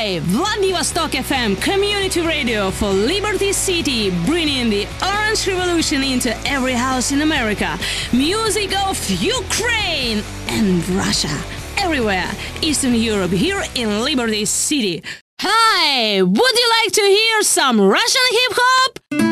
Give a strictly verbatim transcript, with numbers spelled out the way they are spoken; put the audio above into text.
Hi, Vladivostok F M, community radio for Liberty City, bringing the Orange Revolution into every house in America. Music of Ukraine and Russia. Everywhere, Eastern Europe, here in Liberty City. Hi, would you like to hear some Russian hip-hop?